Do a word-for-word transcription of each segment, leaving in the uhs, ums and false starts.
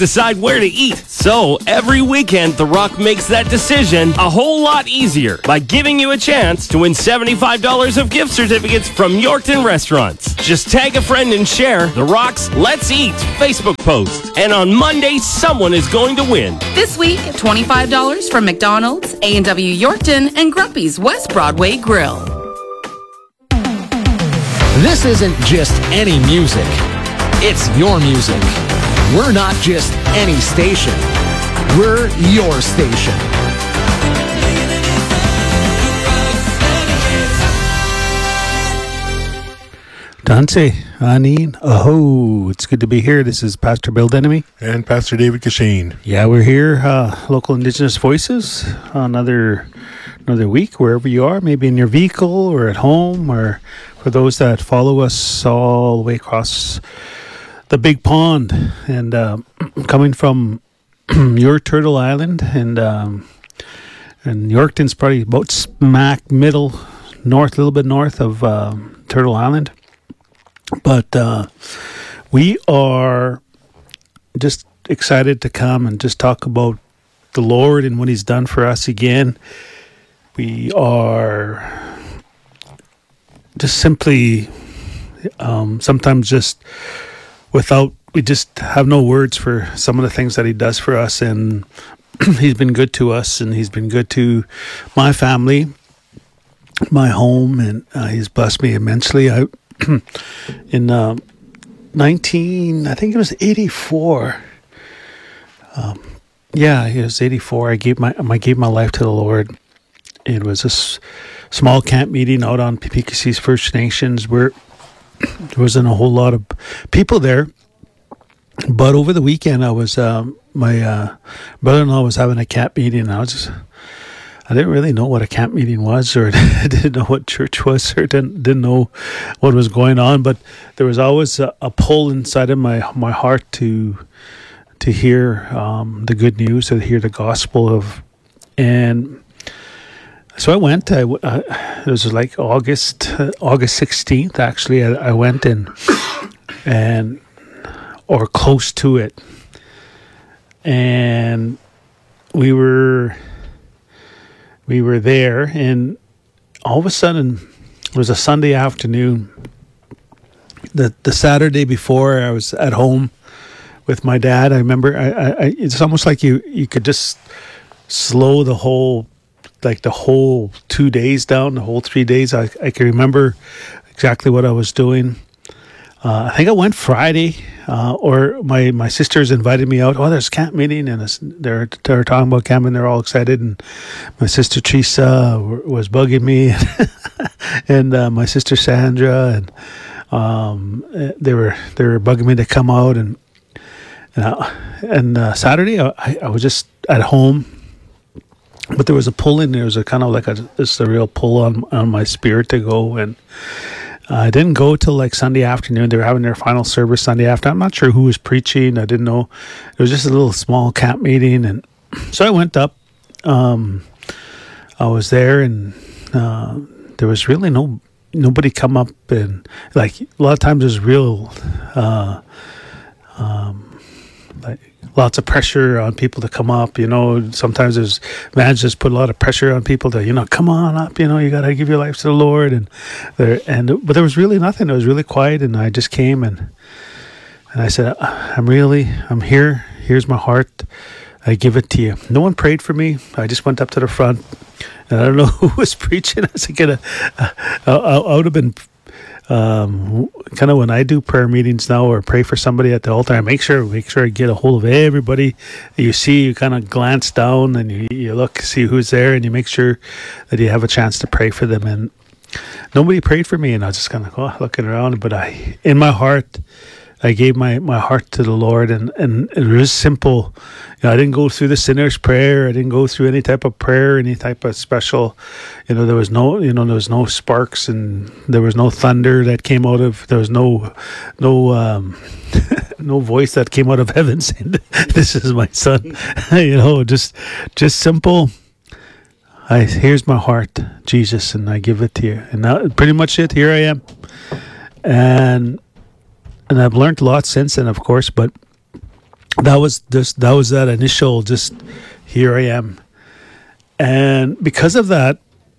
decide where to eat. So every weekend, The Rock makes that decision a whole lot easier by giving you a chance to win seventy-five dollars of gift certificates from Yorkton Restaurants. Just tag a friend and share The Rock's Let's Eat Facebook post. And on Monday, someone is going to win. This week, twenty-five dollars from McDonald's, A and W Yorkton, and Grumpy's West Broadway Grill. This isn't just any music. It's your music. We're not just any station. We're your station. Dante, Aneen, aho, it's good to be here. This is Pastor Bill Denemy. And Pastor David Kashane. Yeah, we're here, uh, Local Indigenous Voices, another another week, wherever you are, maybe in your vehicle or at home, or for those that follow us all the way across the big pond, and uh, coming from your Turtle Island, and um, and Yorkton's probably about smack middle, north, a little bit north of um, Turtle Island. But uh, we are just excited to come and just talk about the Lord and what He's done for us again. We are just simply um, sometimes just without, we just have no words for some of the things that He does for us. And He's been good to us, and He's been good to my family, my home, and uh, He's blessed me immensely. I in uh, nineteen, I think it was eighty-four. Um, yeah, it was eighty-four. I gave my I gave my life to the Lord. It was a s- small camp meeting out on P K C's First Nations, where there wasn't a whole lot of people there. But over the weekend, I was um, my uh, brother-in-law was having a camp meeting, and I was just, I didn't really know what a camp meeting was, or I didn't know what church was, or didn't didn't know what was going on. But there was always a, a pull inside of my, my heart to to hear um, the good news, to hear the gospel of, and so I went. I, I, it was like August uh, August sixteenth. Actually, I, I went in, and or close to it, and we were. We were there, and all of a sudden, it was a Sunday afternoon. The the Saturday before, I was at home with my dad. I remember, I, I, I it's almost like you, you could just slow the whole, like the whole two days down, the whole three days. I, I can remember exactly what I was doing. Uh, I think I went Friday, uh, or my, my sisters invited me out. Oh, there's camp meeting, and it's, they're they're talking about camp, and they're all excited. And my sister Teresa was bugging me, and uh, my sister Sandra, and um, they were they were bugging me to come out. And and, uh, and uh, Saturday, I, I was just at home, but there was a pull in. There was a kind of like a just a real pull on on my spirit to go. And Uh, I didn't go till like Sunday afternoon. They were having their final service Sunday afternoon. I'm not sure who was preaching. I didn't know. It was just a little small camp meeting. And so I went up. Um, I was there, and uh, there was really no nobody come up. And like a lot of times there's real uh, um, like lots of pressure on people to come up. You know, sometimes there's managers put a lot of pressure on people to, you know, come on up. You know, you got to give your life to the Lord, and there and but there was really nothing. It was really quiet, and I just came and and I said, I'm really, I'm here. Here's my heart. I give it to you. No one prayed for me. I just went up to the front, and I don't know who was preaching. I was gonna, uh, I, I would have been. Um, kind of when I do prayer meetings now, or pray for somebody at the altar, I make sure make sure I get a hold of everybody you see. You kind of glance down, and you, you look, see who's there, and you make sure that you have a chance to pray for them. And nobody prayed for me, and I was just kind of oh, looking around. But I, in my heart, I gave my, my heart to the Lord, and, and it was simple. You know, I didn't go through the sinner's prayer. I didn't go through any type of prayer, any type of special, you know, there was no, you know, there was no sparks, and there was no thunder that came out of, there was no, no, um, no voice that came out of heaven saying, this is my son. You know, just, just simple. I, here's my heart, Jesus, and I give it to you. And now pretty much it, here I am. And, And I've learned a lot since then, of course, but that was this that was that initial just here I am. And because of that,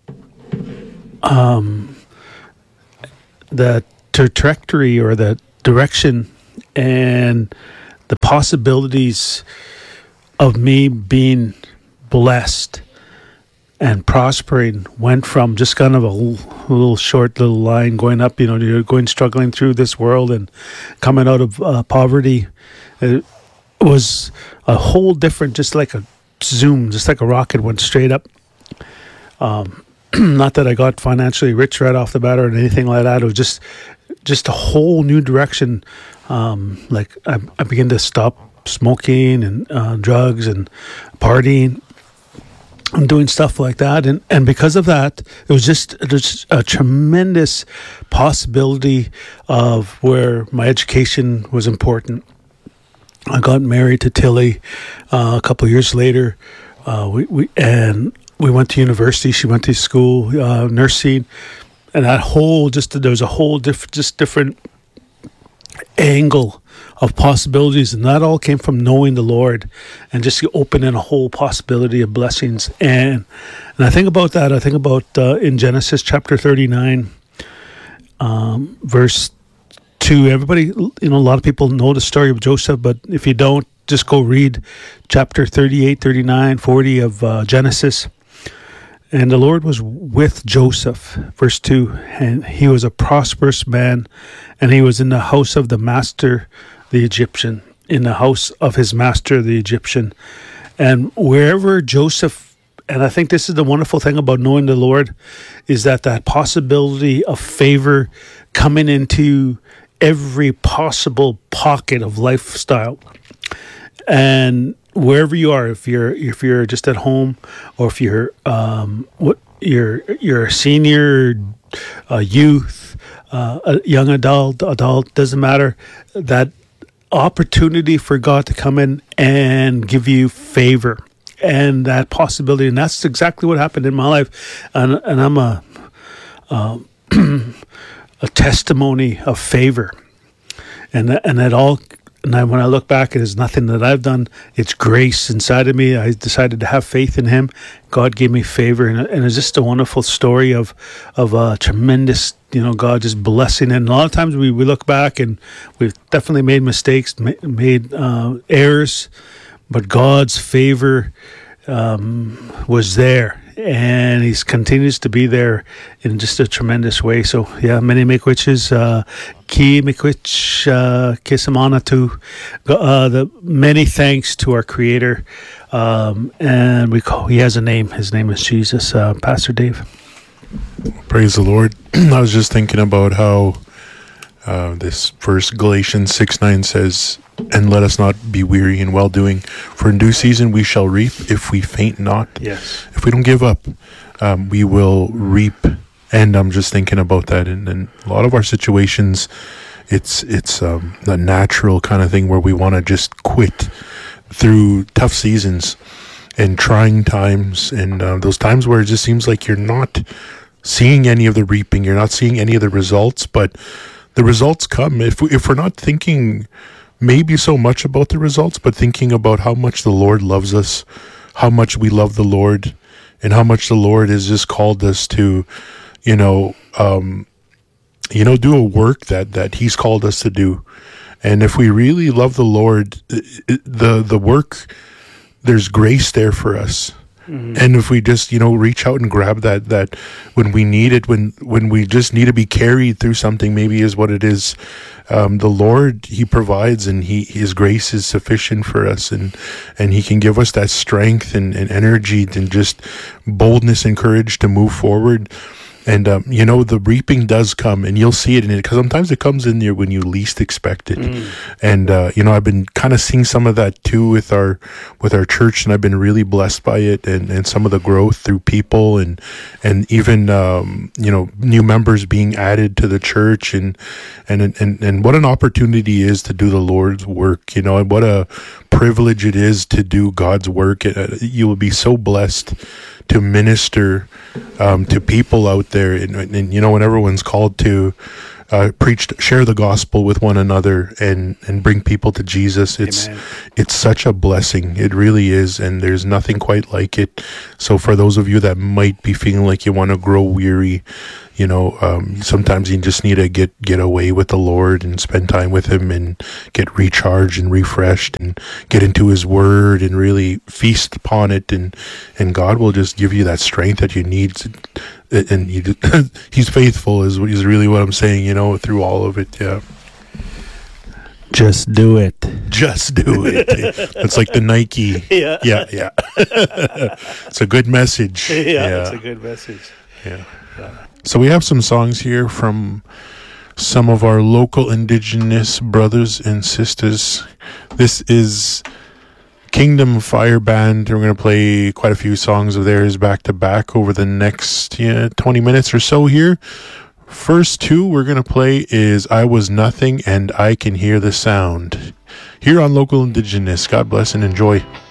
um the trajectory or the direction and the possibilities of me being blessed and prospering went from just kind of a little, little short little line going up, you know, you're going struggling through this world and coming out of uh, poverty. It was a whole different, just like a zoom, just like a rocket went straight up. Um, not that I got financially rich right off the bat or anything like that. It was just, just a whole new direction. Um, like I, I began to stop smoking and uh, drugs and partying and doing stuff like that. And, and because of that, it was just, it was a tremendous possibility of where my education was important. I got married to Tilly uh, a couple of years later. Uh, we, we and we went to university. She went to school, uh, nursing, and that whole just there was a whole different, just different angle of possibilities, and that all came from knowing the Lord and just opening a whole possibility of blessings. And and I think about that. I think about uh, in Genesis chapter thirty-nine, um, verse two. Everybody, you know, a lot of people know the story of Joseph, but if you don't, just go read chapter thirty-eight, thirty-nine, forty of uh, Genesis. And the Lord was with Joseph, verse two, and he was a prosperous man, and he was in the house of the master, the Egyptian, in the house of his master, the Egyptian. And wherever Joseph, and I think this is the wonderful thing about knowing the Lord, is that that possibility of favor coming into every possible pocket of lifestyle. And wherever you are, if you're if you're just at home, or if you're um, what you're you're a senior, a youth, uh, a young adult, adult doesn't matter. That opportunity for God to come in and give you favor, and that possibility, and that's exactly what happened in my life. And and I'm a uh, a testimony of favor, and and it all. And I, when I look back, it is nothing that I've done. It's grace inside of me. I decided to have faith in Him. God gave me favor, and, and it's just a wonderful story of of a tremendous, you know, God just blessing. And a lot of times we, we look back and we've definitely made mistakes, ma- made uh, errors, but God's favor um, was there. And He continues to be there in just a tremendous way. So, yeah, many miigwechs, uh, ki miigwech, uh, kisamana to, uh, the many thanks to our Creator. Um, and we call, He has a name. His name is Jesus. Uh, Pastor Dave. Praise the Lord. I was just thinking about how uh, this verse, Galatians six nine says, "And let us not be weary in well-doing, for in due season we shall reap if we faint not." Yes. If we don't give up, um, we will reap. And I'm just thinking about that. And, and a lot of our situations, it's it's um, a natural kind of thing where we want to just quit through tough seasons and trying times, and uh, those times where it just seems like you're not seeing any of the reaping, you're not seeing any of the results, but the results come if we, if we're not thinking maybe so much about the results, but thinking about how much the Lord loves us, how much we love the Lord, and how much the Lord has just called us to, you know, um, you know, do a work that, that He's called us to do. And if we really love the Lord, the the work, there's grace there for us. Mm-hmm. And if we just, you know, reach out and grab that, that when we need it, when, when we just need to be carried through something, maybe is what it is. Um, the Lord, He provides, and He, His grace is sufficient for us, and, and He can give us that strength and, and energy and just boldness and courage to move forward. And, um, you know, the reaping does come, and you'll see it in it, because sometimes it comes in there when you least expect it. Mm. And, uh, you know, I've been kind of seeing some of that too with our, with our church, and I've been really blessed by it, and, and some of the growth through people, and, and even, um, you know, new members being added to the church, and, and, and, and what an opportunity is to do the Lord's work, you know, and what a privilege it is to do God's work. You will be so blessed to minister um, to people out there, and, and you know, when everyone's called to uh, preach, share the gospel with one another, and and bring people to Jesus. It's Amen. it's such a blessing. It really is, and there's nothing quite like it. So for those of you that might be feeling like you want to grow weary, you know, um, sometimes you just need to get get away with the Lord and spend time with Him and get recharged and refreshed and get into His Word and really feast upon it, and and God will just give you that strength that you need. To, and he, He's faithful is is really what I'm saying. You know, through all of it. Yeah. Just do it. Just do it. It's like the Nike. Yeah. Yeah. Yeah. It's a good message. Yeah, it's a good message. Yeah. So we have some songs here from some of our local Indigenous brothers and sisters. This is Kingdom Fire Band. We're going to play quite a few songs of theirs back to back over the next yeah, twenty minutes or so here. First two we're going to play is I Was Nothing and I Can Hear the Sound. Here on Local Indigenous. God bless and enjoy.